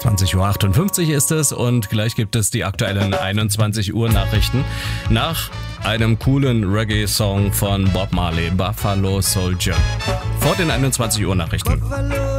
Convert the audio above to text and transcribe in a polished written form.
20:58 Uhr ist es und gleich gibt es die aktuellen 21 Uhr Nachrichten nach einem coolen Reggae-Song von Bob Marley, Buffalo Soldier. Vor den 21 Uhr Nachrichten.